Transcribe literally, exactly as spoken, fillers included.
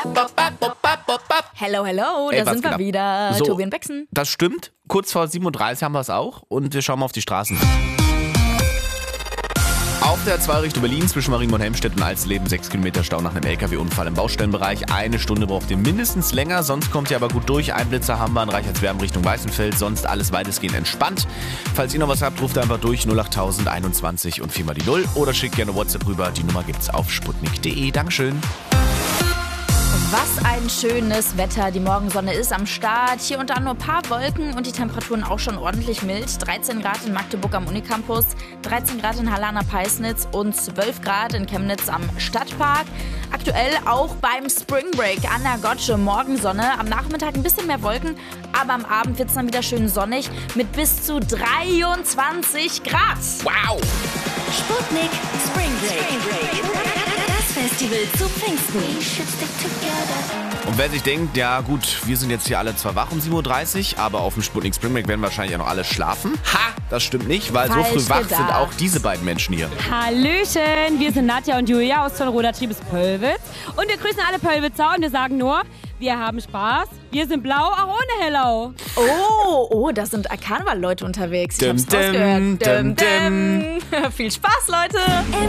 Hello, hello, Ey, da was sind wir geht ab? wieder. So. Tobi und Bexen. Das stimmt. Kurz vor sieben Uhr dreißig haben wir es auch und wir schauen mal auf die Straßen. Auf der zwei Richtung Berlin zwischen Marienborn und Helmstedt und Alsleben sechs Kilometer Stau nach einem L K W-Unfall im Baustellenbereich. Eine Stunde braucht ihr mindestens länger, sonst kommt ihr aber gut durch. Einblitzer haben wir in Reichertswerden Richtung Weißenfeld, sonst alles weitestgehend entspannt. Falls ihr noch was habt, ruft einfach durch null acht null null einundzwanzig und viermal die Null oder schickt gerne WhatsApp rüber. Die Nummer gibt's auf sputnik punkt de. Dankeschön. Was ein schönes Wetter. Die Morgensonne ist am Start. Hier und da nur ein paar Wolken und die Temperaturen auch schon ordentlich mild. dreizehn Grad in Magdeburg am Unicampus, dreizehn Grad in Halle an der Peisnitz und zwölf Grad in Chemnitz am Stadtpark. Aktuell auch beim Spring Break an der Gotsche Morgensonne. Am Nachmittag ein bisschen mehr Wolken, aber am Abend wird es dann wieder schön sonnig mit bis zu dreiundzwanzig Grad. Wow! Sputnik Spring Break. Spring Break. Das Festival zu Pfingsten. Und wer sich denkt, ja gut, wir sind jetzt hier alle zwar wach um sieben Uhr dreißig, aber auf dem Sputnik Spring Break werden wahrscheinlich auch noch alle schlafen. Ha! Das stimmt nicht, weil Falsch so früh wach gedacht. sind auch diese beiden Menschen hier. Hallöchen, wir sind Nadja und Julia aus Zollroder Triebes Pöllwitz und wir grüßen alle Pöllwitzer und wir sagen nur, wir haben Spaß, wir sind blau, auch ohne Hello. Oh, oh, da sind Karneval-Leute unterwegs. Ich Dim, hab's dim, rausgehört. dim, dim. Viel Spaß, Leute!